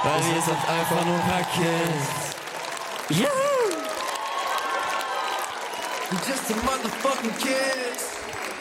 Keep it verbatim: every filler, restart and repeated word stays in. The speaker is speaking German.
Weil wir sind einfach nur ein paar Kids. Juhu! We're just a motherfucking kids.